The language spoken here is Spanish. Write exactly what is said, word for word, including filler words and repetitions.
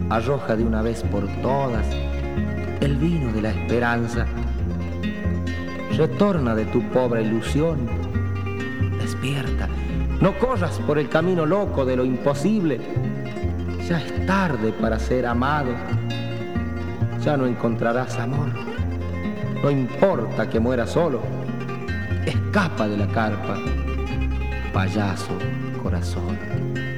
arroja de una vez por todas el vino de la esperanza. Retorna de tu pobre ilusión, despierta, no corras por el camino loco de lo imposible. Ya es tarde para ser amado, ya no encontrarás amor. No importa que mueras solo, escapa de la carpa, payaso corazón.